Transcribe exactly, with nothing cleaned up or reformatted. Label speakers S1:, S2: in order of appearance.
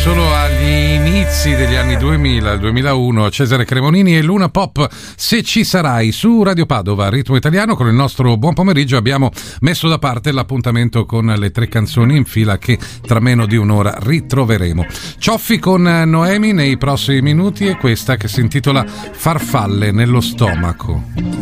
S1: solo agli inizi degli anni duemila, duemilauno, Cesare Cremonini e Luna Pop, Se ci sarai, su Radio Padova, Ritmo Italiano. Con il nostro buon pomeriggio abbiamo messo da parte l'appuntamento con le tre canzoni in fila che tra meno di un'ora ritroveremo. Cioffi con Noemi nei prossimi minuti e questa che si intitola Farfalle nello stomaco.